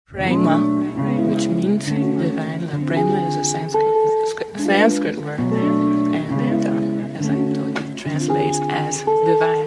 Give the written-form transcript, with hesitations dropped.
Prema, which means divine. Prema is a Sanskrit word, and as I told you, it translates as divine.